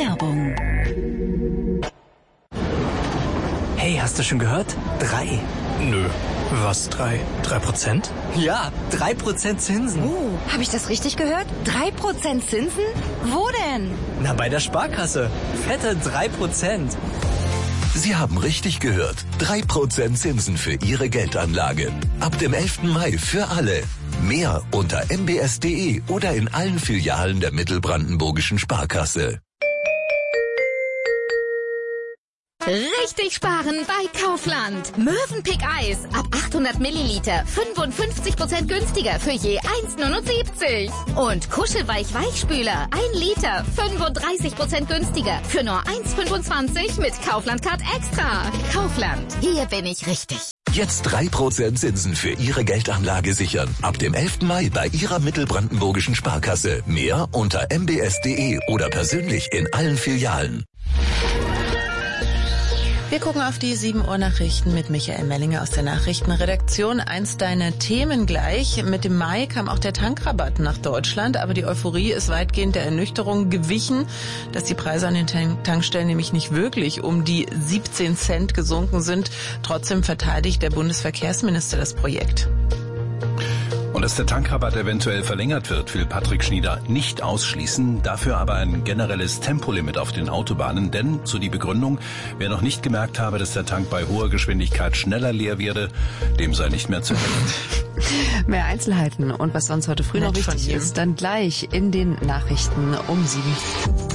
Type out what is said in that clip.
Werbung. Hey, hast du schon gehört? 3. Nö. Was, 3%? Ja, 3% Zinsen. Habe ich das richtig gehört? 3% Zinsen? Wo denn? Na, bei der Sparkasse. Fette 3%. Sie haben richtig gehört. 3% Zinsen für Ihre Geldanlage. Ab dem 11. Mai für alle. Mehr unter mbs.de oder in allen Filialen der Mittelbrandenburgischen Sparkasse. Richtig sparen bei Kaufland. Mövenpick Eis ab 800 Milliliter 55% günstiger für je 1,79. Und Kuschelweich-Weichspüler 1 Liter 35% günstiger für nur 1,25 mit Kaufland Card Extra. Kaufland, hier bin ich richtig. Jetzt 3% Zinsen für Ihre Geldanlage sichern. Ab dem 11. Mai bei Ihrer Mittelbrandenburgischen Sparkasse. Mehr unter mbs.de oder persönlich in allen Filialen. Wir gucken auf die 7 Uhr Nachrichten mit Michael Mellinger aus der Nachrichtenredaktion. Eins deiner Themen gleich. Mit dem Mai kam auch der Tankrabatt nach Deutschland, aber die Euphorie ist weitgehend der Ernüchterung gewichen, dass die Preise an den Tankstellen nämlich nicht wirklich um die 17 Cent gesunken sind. Trotzdem verteidigt der Bundesverkehrsminister das Projekt. Und dass der Tankrabatt eventuell verlängert wird, will Patrick Schnieder nicht ausschließen. Dafür aber ein generelles Tempolimit auf den Autobahnen. Denn, so die Begründung, wer noch nicht gemerkt habe, dass der Tank bei hoher Geschwindigkeit schneller leer werde, dem sei nicht mehr zu helfen. Mehr Einzelheiten und was sonst heute früh noch wichtig ist, dann gleich in den Nachrichten um 7.